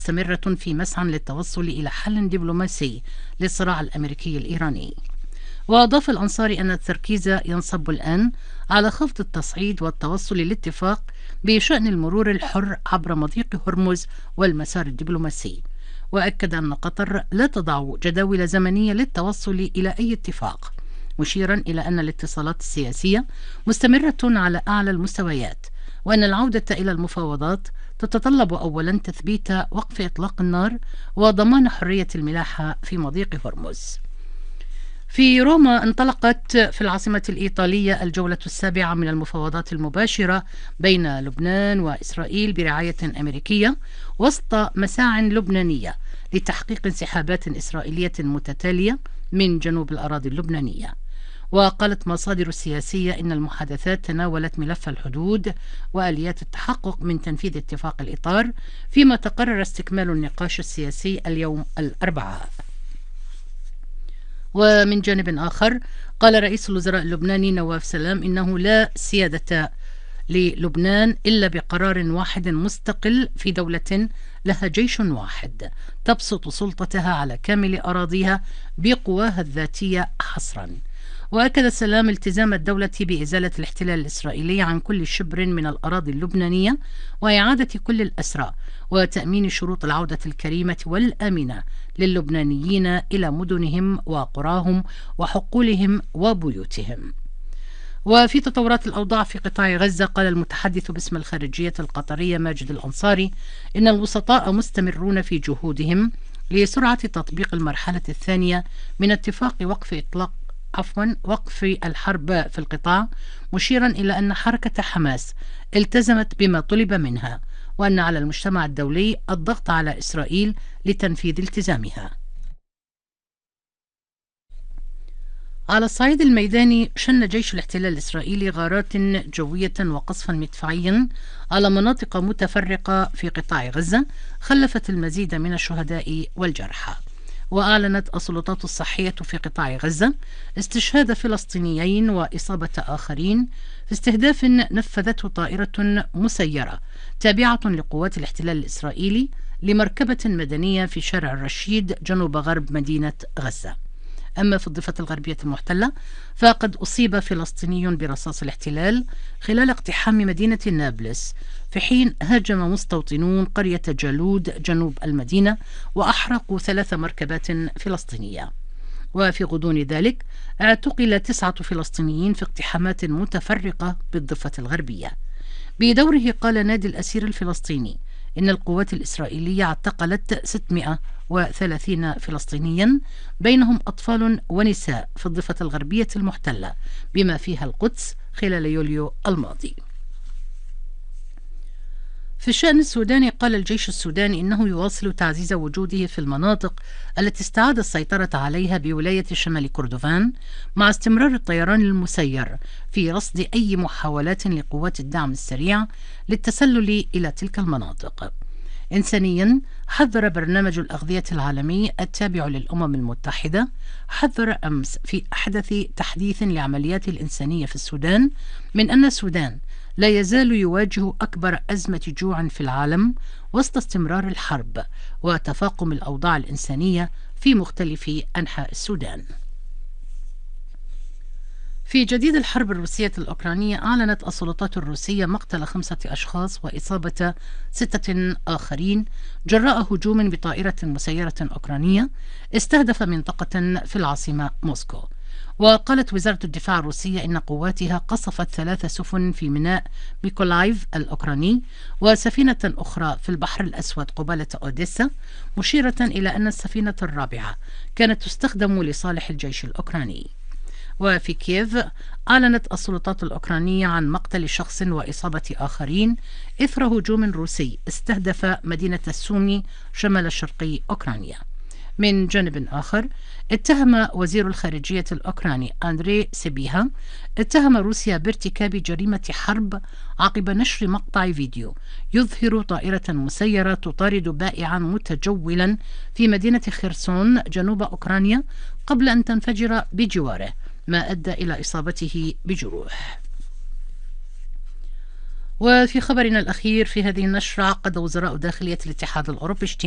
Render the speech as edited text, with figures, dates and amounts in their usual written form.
مستمرة في مسعى للتوصل إلى حل دبلوماسي للصراع الأمريكي الإيراني. وأضاف الأنصاري أن التركيز ينصب الآن على خفض التصعيد والتوصل للاتفاق بشأن المرور الحر عبر مضيق هرمز والمسار الدبلوماسي. وأكد أن قطر لا تضع جداول زمنية للتوصل إلى أي اتفاق، مشيرا إلى أن الاتصالات السياسية مستمرة على أعلى المستويات، وأن العودة إلى المفاوضات تتطلب أولا تثبيت وقف إطلاق النار وضمان حرية الملاحة في مضيق هرمز. في روما انطلقت في العاصمة الإيطالية الجولة السابعة من المفاوضات المباشرة بين لبنان وإسرائيل برعاية أمريكية وسط مساع لبنانية لتحقيق انسحابات إسرائيلية متتالية من جنوب الأراضي اللبنانية. وقالت مصادر سياسية إن المحادثات تناولت ملف الحدود وآليات التحقق من تنفيذ اتفاق الإطار، فيما تقرر استكمال النقاش السياسي اليوم الأربعاء. ومن جانب آخر قال رئيس الوزراء اللبناني نواف سلام إنه لا سيادة للبنان إلا بقرار واحد مستقل في دولة لها جيش واحد تبسط سلطتها على كامل أراضيها بقواها الذاتية حصرا. وأكد سلام التزام الدولة بإزالة الاحتلال الإسرائيلي عن كل شبر من الأراضي اللبنانية وإعادة كل الأسرى وتأمين شروط العودة الكريمة والآمنة للبنانيين إلى مدنهم وقراهم وحقولهم وبيوتهم. وفي تطورات الأوضاع في قطاع غزة قال المتحدث باسم الخارجية القطرية ماجد الأنصاري إن الوسطاء مستمرون في جهودهم لسرعة تطبيق المرحلة الثانية من اتفاق وقف الحرب في القطاع، مشيرا إلى أن حركة حماس التزمت بما طلب منها، وأن على المجتمع الدولي الضغط على إسرائيل لتنفيذ التزامها. على الصعيد الميداني شن جيش الاحتلال الإسرائيلي غارات جوية وقصفا مدفعيا على مناطق متفرقة في قطاع غزة خلفت المزيد من الشهداء والجرحى. وأعلنت السلطات الصحية في قطاع غزة استشهاد فلسطينيين وإصابة آخرين في استهداف نفذته طائرة مسيرة تابعة لقوات الاحتلال الإسرائيلي لمركبة مدنية في شارع الرشيد جنوب غرب مدينة غزة. أما في الضفة الغربية المحتلة فقد أصيب فلسطيني برصاص الاحتلال خلال اقتحام مدينة نابلس، في حين هاجم مستوطنون قرية جالود جنوب المدينة وأحرقوا 3 مركبات فلسطينية. وفي غضون ذلك اعتقل 9 فلسطينيين في اقتحامات متفرقة بالضفة الغربية. بدوره قال نادي الأسير الفلسطيني إن القوات الإسرائيلية اعتقلت 630 فلسطينيا بينهم أطفال ونساء في الضفة الغربية المحتلة بما فيها القدس خلال يوليو الماضي. في الشأن السوداني قال الجيش السوداني إنه يواصل تعزيز وجوده في المناطق التي استعاد السيطرة عليها بولاية شمال كردفان مع استمرار الطيران المسير في رصد أي محاولات لقوات الدعم السريع للتسلل إلى تلك المناطق. إنسانيا حذر برنامج الأغذية العالمي التابع للأمم المتحدة حذر أمس في أحدث تحديث لعمليات الإنسانية في السودان من أن السودان لا يزال يواجه أكبر أزمة جوع في العالم وسط استمرار الحرب وتفاقم الأوضاع الإنسانية في مختلف أنحاء السودان. في جديد الحرب الروسية الأوكرانية أعلنت السلطات الروسية مقتل 5 أشخاص وإصابة 6 آخرين جراء هجوم بطائرة مسيرة أوكرانية استهدف منطقة في العاصمة موسكو. وقالت وزارة الدفاع الروسية إن قواتها قصفت 3 سفن في ميناء ميكولايف الأوكراني وسفينة أخرى في البحر الأسود قبالة أوديسا، مشيرة إلى أن السفينة الرابعة كانت تستخدم لصالح الجيش الأوكراني. وفي كييف أعلنت السلطات الأوكرانية عن مقتل شخص وإصابة آخرين إثر هجوم روسي استهدف مدينة السومي شمال شرقي أوكرانيا. من جانب آخر اتهم وزير الخارجية الأوكراني أندري سيبيها روسيا بارتكاب جريمة حرب عقب نشر مقطع فيديو يظهر طائرة مسيرة تطارد بائعا متجولا في مدينة خيرسون جنوب أوكرانيا قبل أن تنفجر بجواره، ما أدى إلى إصابته بجروح. وفي خبرنا الأخير في هذه النشرة عقد وزراء داخلية الاتحاد الأوروبي